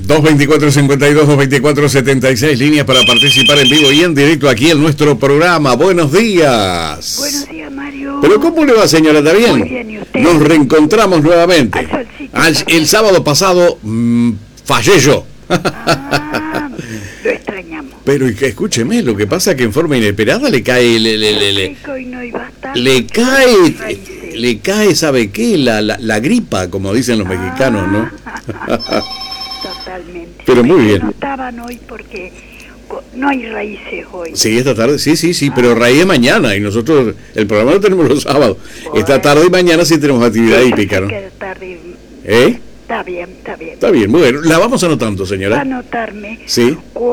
224-52, 224-76, líneas para participar en vivo y en directo aquí en nuestro programa. Buenos días. Buenos días, Mario. ¿Pero cómo le va, señora? ¿Está bien? Muy bien, ¿y usted? Nos reencontramos nuevamente. El sábado pasado fallé yo. Lo extrañamos. Pero escúcheme, lo que pasa es que en forma inesperada le cae... Le cae, ¿sabe qué? La gripa, como dicen los mexicanos, ¿no? Totalmente. Pero muy bien. No estaban hoy porque no hay raíces hoy. Sí, esta tarde, sí, pero raíz mañana y nosotros el programa lo tenemos los sábados. Bueno. Esta tarde y mañana sí tenemos actividad hípica, ¿no? ¿Eh? Está bien. Está bien, muy bien. La vamos anotando, señora. Va a anotarme. Sí.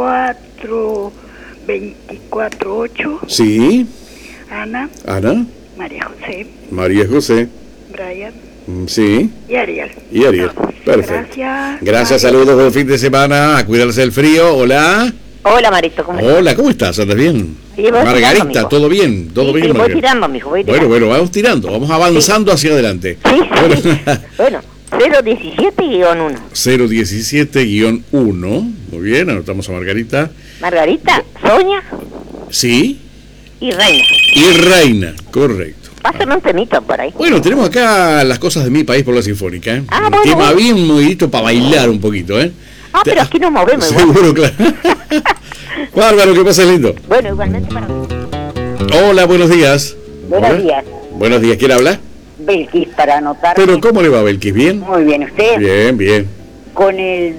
4248. Sí. Ana. María José. Brian. Sí. Y Ariel. Perfecto. Gracias, saludos, buen fin de semana. A cuidarse del frío. Hola. Hola, Marito, ¿cómo estás? Hola, ¿cómo estás? ¿Andas bien? Sí, Margarita, tirando, ¿todo bien? ¿Todo bien, voy tirando, mijo, Bueno, vamos tirando, vamos avanzando hacia adelante. Sí. Bueno, 017-1. 017-1. Muy bien, anotamos a Margarita. Margarita, Sonia. Sí. Y Reina. Correcto. Pásame un temito por ahí. Bueno, tenemos acá las cosas de mi país por la Sinfónica, ¿eh? Ah, un bueno, tema bien movidito para bailar un poquito, ¿eh? Pero aquí nos movemos igual. Seguro, claro. Bárbaro, que pases lindo. Bueno, igualmente para mí. Hola, buenos días. Buenos días. Buenos días, ¿quién habla? Belkis, para anotar. ¿Pero cómo le va, Belkis? ¿Bien? Muy bien, ¿usted? Bien. Con el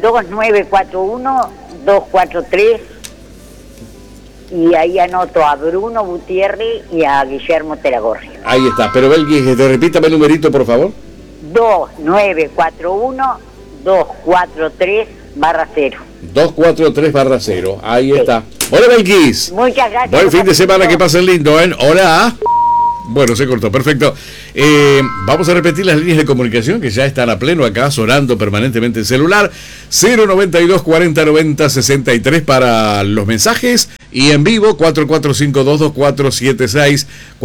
2941-243, y ahí anoto a Bruno Gutiérrez y a Guillermo Teragorri. Ahí está, pero Belkis, repítame el numerito, por favor. 2941-243/0. 243/0, ahí está. Hola, Belkis. Muchas gracias. Buen fin de semana, que pasen lindo, ¿eh? Hola. Bueno, se cortó, perfecto. Vamos a repetir las líneas de comunicación que ya están a pleno acá, sonando permanentemente el celular. 092 40 90 63 para los mensajes. Y en vivo, 44522476,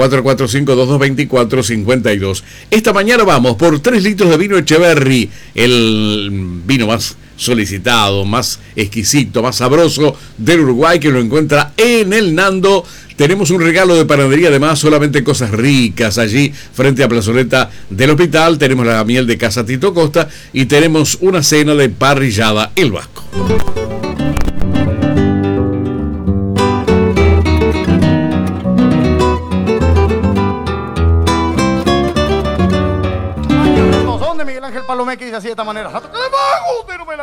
44522452. Esta mañana vamos por 3 litros de vino Echeverry, el vino más solicitado, más exquisito, más sabroso del Uruguay, que lo encuentra en el Nando. Tenemos un regalo de panadería, además, solamente cosas ricas allí frente a Plazoleta del Hospital. Tenemos la miel de Casa Tito Costa y tenemos una cena de parrillada El Vasco. Son de Miguel Ángel Palomeque, dice así de esta manera.